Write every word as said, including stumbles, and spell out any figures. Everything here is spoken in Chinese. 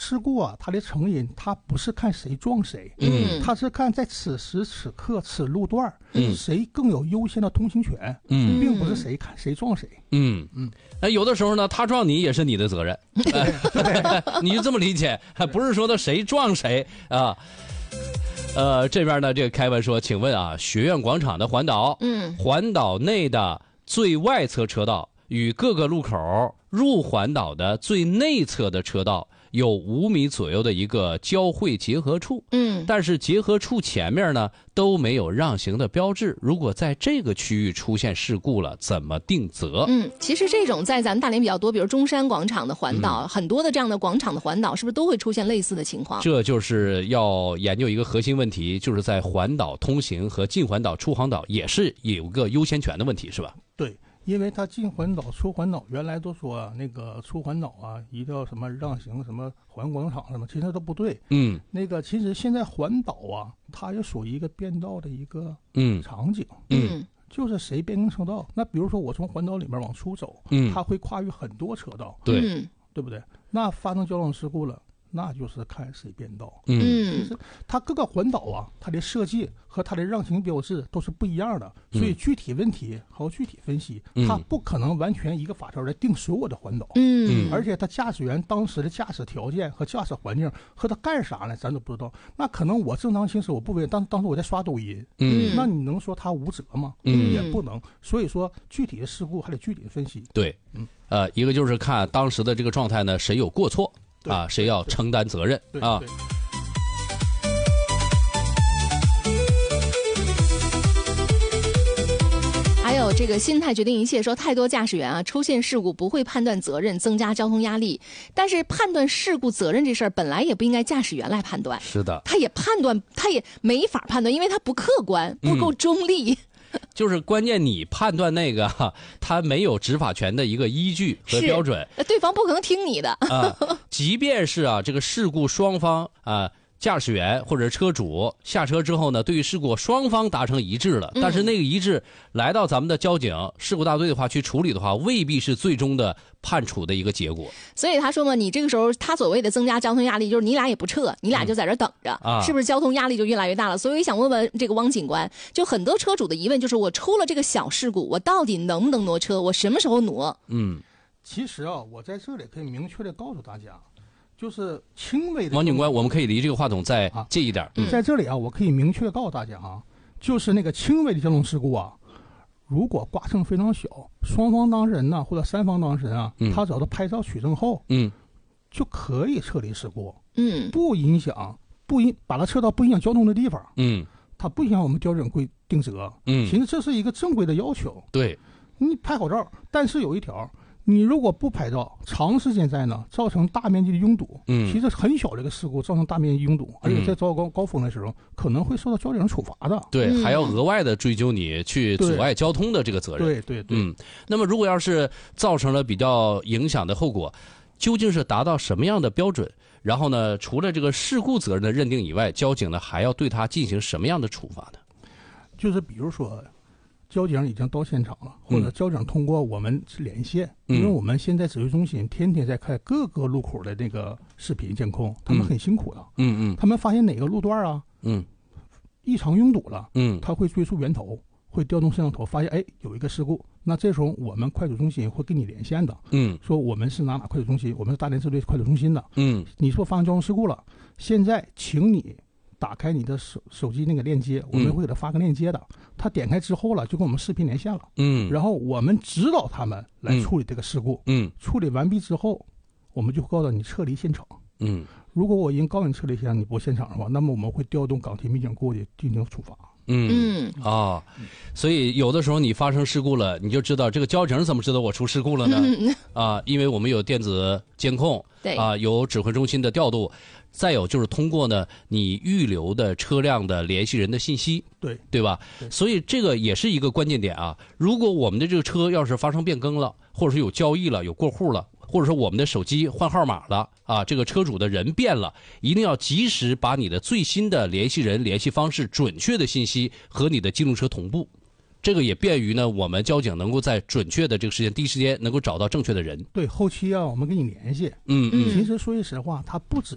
事故啊，它的成因它不是看谁撞谁， 嗯， 它是看在此时此刻此路段， 嗯， 谁更有优先的通行权， 嗯， 并不是谁看谁撞谁。 嗯嗯，那有的时候呢，他撞你也是你的责任，你就这么理解，不是说的谁撞谁啊。呃，这边呢，这个凯文说，请问啊，学院广场的环岛， 嗯， 环岛内的最外侧车道与各个路口入环岛的最内侧的车道有五米左右的一个交汇结合处， 嗯， 但是结合处前面呢都没有让行的标志。如果在这个区域出现事故了，怎么定责？ 嗯，其实这种在咱们大连比较多，比如中山广场的环岛，嗯、很多的这样的广场的环岛，是不是都会出现类似的情况？ 这就是要研究一个核心问题，就是在环岛通行和进环岛、出环岛也是有个优先权的问题，是吧？ 对。因为他进环岛、出环岛，原来都说、啊、那个出环岛啊，一定要什么让行、什么环广场什么，其实都不对。 嗯， 那个其实现在环岛啊，它也属于一个变道的一个场景。 嗯， 就是谁变更车道，那比如说我从环岛里面往出走， 嗯， 它会跨越很多车道， 对， 对不对？那发生交通事故了，那就是看谁变道。 嗯， 就是它各个环岛啊，它的设计和它的让行标志都是不一样的，所以具体问题还有具体分析， 嗯、 它不可能完全一个法条来定所有的环岛。 嗯， 而且他驾驶员当时的驾驶条件和驾驶环境和他干啥呢，咱都不知道。那可能我正常行驶我不违，但当时我在刷抖音， 嗯， 那你能说他无责吗？ 嗯， 也不能。所以说具体的事故还得具体的分析。 对，嗯，呃，一个就是看当时的这个状态呢，谁有过错。啊，谁要承担责任啊？ 还有这个心态决定一切，说太多驾驶员啊出现事故不会判断责任，增加交通压力。但是判断事故责任这事儿本来也不应该驾驶员来判断， 是的， 他也判断，他也没法判断，因为他不客观，不够中立。嗯就是关键，你判断那个他没有执法权的一个依据和标准， 对方不可能听你的啊。即便是啊，这个事故双方啊，驾驶员或者车主下车之后呢，对于事故双方达成一致了，但是那个一致来到咱们的交警事故大队的话去处理的话，未必是最终的判处的一个结果。 所以他说嘛，你这个时候他所谓的增加交通压力，就是你俩也不撤，你俩就在这等着，嗯啊、是不是交通压力就越来越大了？所以我想问问这个汪警官，就很多车主的疑问就是，我出了这个小事故，我到底能不能挪车？我什么时候挪？ 嗯， 其实啊，我在这里可以明确的告诉大家。就是轻微的， 王警官，我们可以离这个话筒再近一点。 啊嗯、在这里啊，我可以明确告诉大家啊，就是那个轻微的交通事故啊，如果刮蹭非常小，双方当事人呢、啊、或者三方当事人啊，嗯、他只要拍照取证后， 嗯， 就可以撤离事故， 嗯， 不影响，不影把它撤到不影响交通的地方， 嗯， 它不影响我们交警规定责， 嗯， 其实这是一个正规的要求。 对， 你拍好照，但是有一条。你如果不拍照，长时间在呢，造成大面积的拥堵， 嗯， 其实很小的一个事故造成大面积拥堵，而且在早高高峰的时候，可能会受到交警处罚的。 对，嗯、还要额外的追究你去阻碍交通的这个责任。 对对对。 嗯，那么如果要是造成了比较影响的后果，究竟是达到什么样的标准？然后呢，除了这个事故责任的认定以外，交警呢还要对他进行什么样的处罚呢？ 就是比如说。交警已经到现场了，或者交警通过我们连线， 嗯、 因为我们现在指挥中心天天在看各个路口的那个视频监控，他们很辛苦的。 嗯嗯， 他们发现哪个路段啊， 嗯， 异常拥堵了， 嗯， 他会追溯源头，会调动摄像头，发现哎有一个事故，那这时候我们快速中心会跟你连线的， 嗯， 说我们是哪哪快速中心，我们是大连支队快速中心的， 嗯， 你说发生交通事故了，现在请你。打开你的手手机那个链接，我们会给他发个链接的。嗯、他点开之后了，就跟我们视频连线了。 嗯， 然后我们指导他们来处理这个事故。 嗯， 处理完毕之后，我们就告诉你撤离现场。 嗯， 如果我已经告诉你撤离现场，你不现场的话，那么我们会调动港铁民警过去进行处罚。 嗯啊、哦，所以有的时候你发生事故了，你就知道这个交警怎么知道我出事故了呢？嗯、啊，因为我们有电子监控， 对啊，有指挥中心的调度。再有就是通过呢，你预留的车辆的联系人的信息， 对对吧？ 对， 所以这个也是一个关键点啊。如果我们的这个车要是发生变更了，或者是有交易了、有过户了，或者说我们的手机换号码了啊，这个车主的人变了，一定要及时把你的最新的联系人、联系方式、准确的信息和你的机动车同步。这个也便于呢，我们交警能够在准确的这个时间、第一时间能够找到正确的人。 对，后期啊，我们跟你联系。 嗯嗯。 其实说句实话，它不只